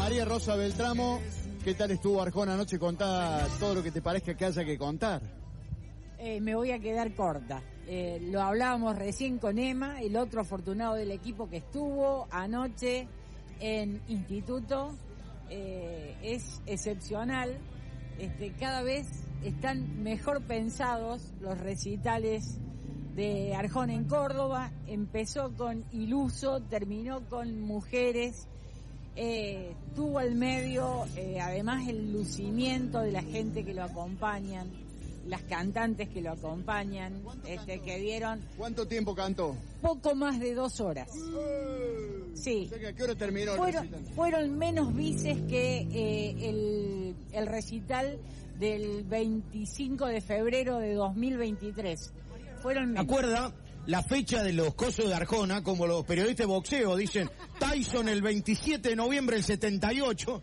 María Rosa Beltramo, ¿qué tal estuvo Arjona anoche? Contá todo lo que te parezca que haya que contar. Me voy a quedar corta. Lo hablábamos recién con Emma, el otro afortunado del equipo que estuvo anoche en Instituto. Es excepcional. Cada vez están mejor pensados los recitales de Arjona en Córdoba. Empezó con Iluso, terminó con Mujeres. Tuvo al medio, además, el lucimiento de la gente que lo acompañan, las cantantes que lo acompañan, que dieron... ¿Cuánto tiempo cantó? Poco más de 2 horas. Sí. ¿A qué hora terminó el recital? Fueron menos bices que el recital del 25 de febrero de 2023. Fueron menos. ¿Acuerda la fecha de los cosos de Arjona? Como los periodistas de boxeo dicen, Tyson el 27 de noviembre del 78.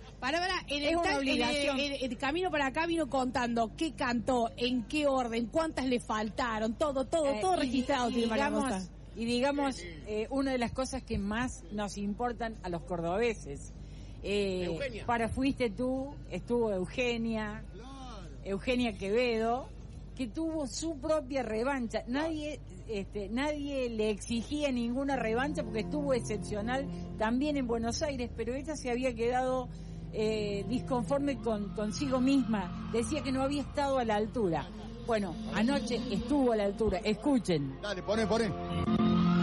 El camino para acá vino contando qué cantó, en qué orden, cuántas le faltaron, todo registrado. Y digamos, una de las cosas que más nos importan a los cordobeses. Para Fuiste Tú, estuvo Eugenia Quevedo, que tuvo su propia revancha. Nadie le exigía ninguna revancha porque estuvo excepcional también en Buenos Aires, pero ella se había quedado disconforme consigo misma. Decía que no había estado a la altura. Bueno, anoche estuvo a la altura. Escuchen. Dale, poné.